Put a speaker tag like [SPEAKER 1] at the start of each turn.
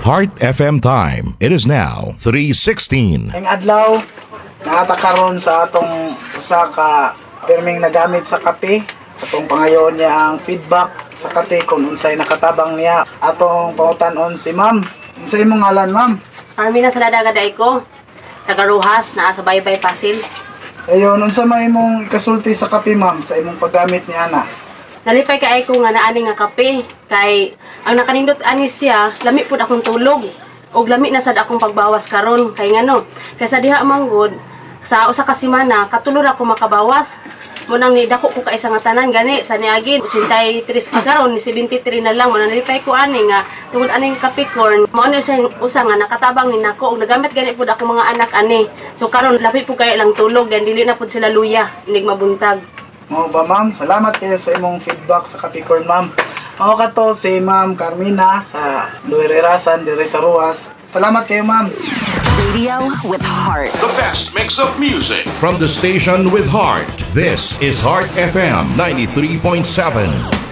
[SPEAKER 1] Heart FM time. It is now 3:16.
[SPEAKER 2] Ang adlaw naata karon sa atong usa ka pirming nagamit sa kape. Atong pangayon niya ang feedback sa kape kung unsay nakatabang niya. Atong pangutan-on si Ma'am. Unsay imong ngalan, Ma'am?
[SPEAKER 3] Armina sa dadagaday ko. Tagaruhas na sa Baybay Pasil.
[SPEAKER 2] Ayon, unsa may imong kasulti sa kape, Ma'am, sa imong paggamit ni ana?
[SPEAKER 3] Nalipay kay ko nga naani nga kape kay ang nakanindot ani siya lami pud akong tulog ug lami na sad akong pagbawas karon kay ngano kay sa diha manggod sa usa ka semana katulor ako makabawas mo nang nidako ko ka isa nga tanan gani sa niagin 83 pa karon ni 73 na lang mo nalipay ko ani nga tungod ani kape corn mao ni siya usa nga nakatabang ni nako ug nagamit gani pud ako mga anak ani so karon labi pud kay lang tulog dan dili na pud sila luya inig mabuntag.
[SPEAKER 2] Mao ba, Ma'am? Salamat kayo sa imong feedback sa Capricorn, Ma'am. Mao kato si Ma'am Carmina sa Luirerasan dire sa Ruas. Salamat kayo, Ma'am.
[SPEAKER 4] Radio with heart.
[SPEAKER 1] The best mix of music from the station with heart. This is Heart FM 93.7.